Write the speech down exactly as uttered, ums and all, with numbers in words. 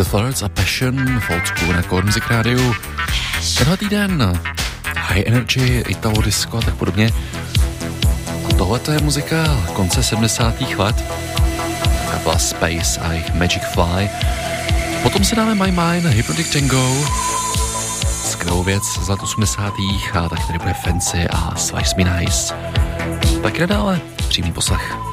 The Flowers a Passion v Old School na Core Music Rádiu. Tenhle týden high energy, italo disco a tak podobně. A tohle to je muzika konce sedmdesátých let. To byla Space a jejich Magic Fly. Potom si dáme My Mind, Hypnotic Tango, skvělou věc z let osmdesátých a tak tady bude Fancy a Slice Me Nice. Tak nadále přímý poslech.